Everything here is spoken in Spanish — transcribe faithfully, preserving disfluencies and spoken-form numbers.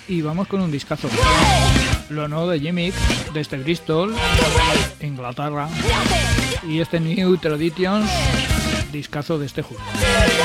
Y vamos con un discazo. Lo nuevo de Jimmy, desde Bristol, Inglaterra. Y este New Traditions, discazo de este juego.